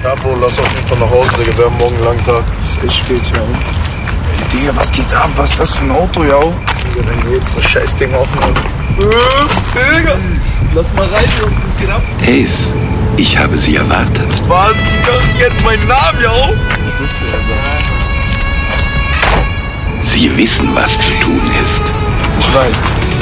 Ja, Bro, lass auf jeden Fall nach Hause, Digga. Wir haben morgen einen langen Tag. Ist echt spät, ja. Digga, was geht ab? Was ist das für ein Auto, ja? Digga, wenn du jetzt das Scheißding aufmachst. Digga! Lass mal rein, Junge, was geht ab? Ace, ich habe Sie erwartet. Was? Die Karre kennt meinen Namen, ja? Sie wissen, was zu tun ist. Ich weiß.